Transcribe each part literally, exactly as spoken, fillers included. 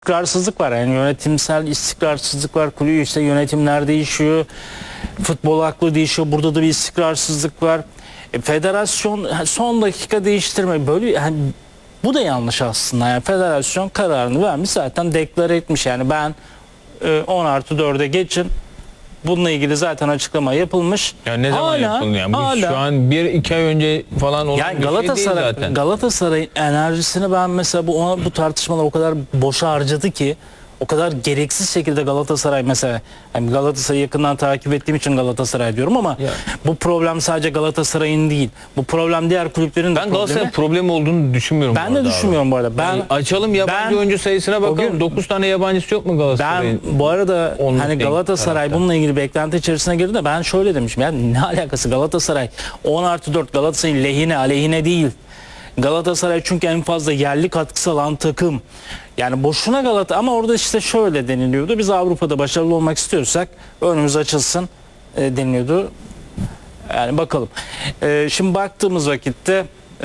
istikrarsızlık var. Yani yönetimsel istikrarsızlık var. Kulübü işte yönetimler değişiyor. Futbol aklı değişiyor. Burada da bir istikrarsızlık var. E, federasyon son dakika değiştirme. Böyle yani bu da yanlış aslında. Yani federasyon kararını vermiş, zaten deklare etmiş. Yani ben e, on artı dörde geçin. Bununla ilgili zaten açıklama yapılmış. Yani ne zaman hala, yapıldı yani? Bu hala, şu an bir iki ay önce falan olan yani bir Galatasaray, şey değil zaten. Galatasaray'ın enerjisini ben mesela bu ona, bu tartışmalar o kadar boşa harcadı ki, o kadar gereksiz şekilde Galatasaray mesela, yani Galatasaray'ı yakından takip ettiğim için Galatasaray diyorum ama Ya. bu problem sadece Galatasaray'ın değil. Bu problem diğer kulüplerin de Ben Galatasaray problemi. problemi olduğunu düşünmüyorum. Ben de düşünmüyorum bu arada. Ben Yani açalım yabancı ben, oyuncu sayısına bakalım. gün- dokuz tane yabancısı yok mu Galatasaray'ın? Ben bu arada Onun hani denk Galatasaray tarafta. bununla ilgili beklenti içerisine girdi de ben şöyle demişim. Yani ne alakası, Galatasaray on artı dört Galatasaray'ın lehine aleyhine değil. Galatasaray çünkü en fazla yerli katkısı alan takım. Yani boşuna Galata, ama orada işte şöyle deniliyordu. Biz Avrupa'da başarılı olmak istiyorsak önümüz açılsın e, deniliyordu. Yani bakalım. E, şimdi baktığımız vakitte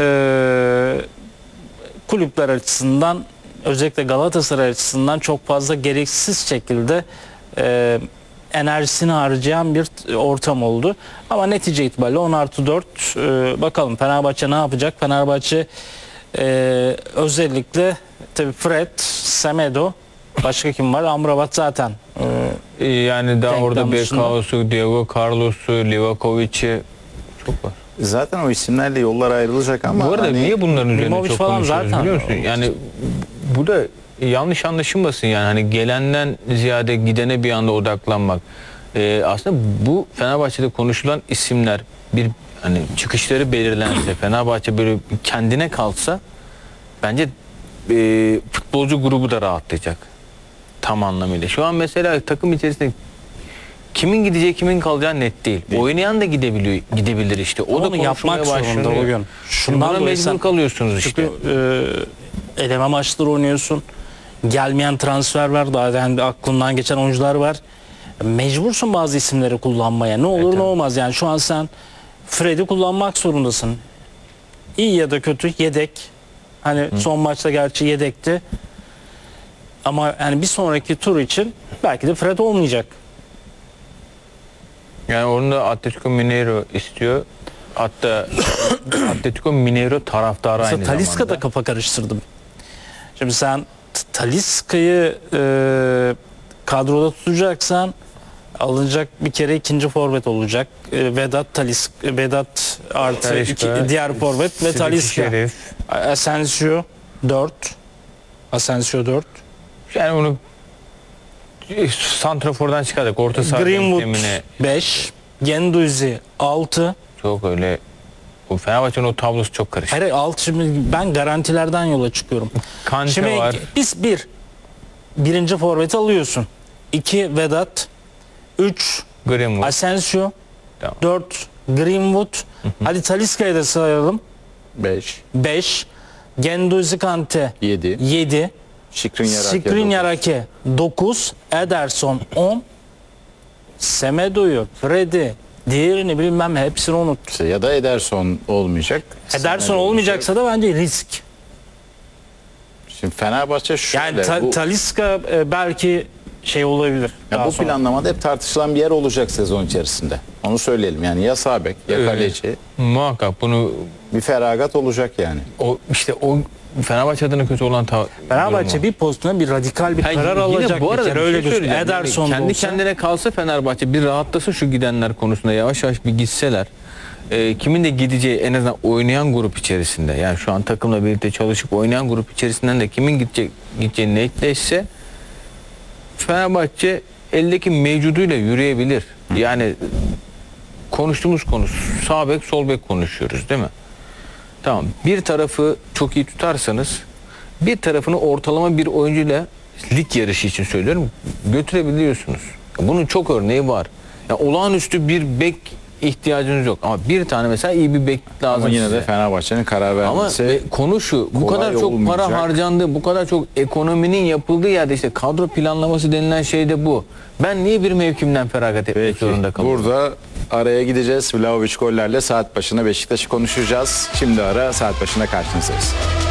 e, kulüpler açısından, özellikle Galatasaray açısından çok fazla gereksiz şekilde e, enerjisini harcayan bir ortam oldu. Ama netice itibariyle on artı dört, e, bakalım Fenerbahçe ne yapacak? Fenerbahçe e, özellikle tabii Fred, Semedo, başka kim var? Amrabat zaten. E, Ee, yani daha orada Denkten dışında. Bekao'su, Diego Carlos'u, Livakovic'i çok var. Zaten o isimlerle yollar ayrılacak ama Bu arada hani niye bunların üzerine Limovic çok falan konuşuyoruz zaten biliyor musun? Yani bu da yanlış anlaşılmasın, yani hani gelenden ziyade gidene bir anda odaklanmak. Ee, aslında bu Fenerbahçe'de konuşulan isimler bir hani çıkışları belirlense, Fenerbahçe böyle kendine kalsa bence e, futbolcu grubu da rahatlayacak tam anlamıyla. Şu an mesela takım içerisinde kimin gideceği kimin kalacağı net değil. Değil. Oynayan da gidebiliyor, gidebilir işte. O da onu yapmak konuşmaya zorunda başlıyor. bugün. Şundan Şundan dolayı mecbur sen- kalıyorsunuz işte. Çünkü e, eleme maçları oynuyorsun. Gelmeyen transfer var. Daha yani aklından geçen oyuncular var. Mecbursun bazı isimleri kullanmaya. Ne olur Evet, ne evet. olmaz. Yani şu an sen Fred'i kullanmak zorundasın. İyi ya da kötü yedek. Hani Hı. son maçta gerçi yedekti. Ama yani bir sonraki tur için belki de Fred olmayacak. Yani onu da Atletico Mineiro istiyor. Hatta Atletico Mineiro taraftarı aynı Mesela Talisca zamanda. da kafa karıştırdım. Şimdi sen T- Talisca'yı e, kadroda tutacaksan alınacak bir kere ikinci forvet olacak. E, Vedat Talisca, Vedat artı Talisca, iki, diğer forvet ve Sidiki Talisca. Şerif. Asensio dört. Asensio dört. Yani onu santrafordan çıkardık. Orta saha Greenwood denklemine beş. Genduzi altı. çok öyle. O Fenerbahçe'nin o tablosu çok karışık. Hayır, altı, şimdi ben garantilerden yola çıkıyorum. Kante Şimdi var. biz bir birinci forveti alıyorsun. iki Vedat, üç Greenwood. Asensio, Tamam. dört Greenwood. Hadi Talisca'yı da sayalım. beş, beş Genduzi Kante yedi, yedi, Skriniar, Skriniar dokuz, Ederson on, Semedo'yu, Fred'i, diğerini bilmem hepsini unut. ya da Ederson olmayacak. Ederson Semedo olmayacaksa da bence risk. Şimdi Fenerbahçe şöyle. Yani ta- bu, Talisca e, belki şey olabilir. ya daha bu sonra. planlamada hep tartışılan bir yer olacak sezon içerisinde. Onu söyleyelim. Yani ya sağ bek ya Evet. kaleci, Muhakkak bunu bir feragat olacak yani. o işte o Fenerbahçe adına kötü olan ta- Fenerbahçe durumu. bir pozisyona bir radikal bir Hayır, karar yine alacak. bu arada bir kere bir öyle şey gözüküyor. söyleyeceğim. Yani Ederson kendi olsa, kendine kalsa Fenerbahçe bir rahatlasın şu gidenler konusunda, yavaş yavaş bir gitseler. Ee, kimin de gideceği en azından oynayan grup içerisinde, yani şu an takımla birlikte çalışıp oynayan grup içerisinden de kimin gidecek gideceği netleşse Fenerbahçe eldeki mevcuduyla yürüyebilir. Yani konuştuğumuz konu sağ bek sol bek konuşuyoruz değil mi? Tamam, bir tarafı çok iyi tutarsanız bir tarafını ortalama bir oyuncuyla lig yarışı için söylüyorum götürebiliyorsunuz. Bunun çok örneği var. Ya olağanüstü bir bek ihtiyacınız yok ama bir tane mesela iyi bir bek lazım. Ama yine size. de Fenerbahçe'nin karar Ama vermesi e, konu şu, bu kolay kadar çok para olmayacak. harcandı, bu kadar çok ekonominin yapıldığı yerde işte kadro planlaması denilen şey de bu. Ben niye bir mevkimden feragat etmek Peki, zorunda kalıyorum? burada araya gideceğiz. Vlahovic gollerle saat başına Beşiktaş'ı konuşacağız. Şimdi ara, saat başına karşınızdayız.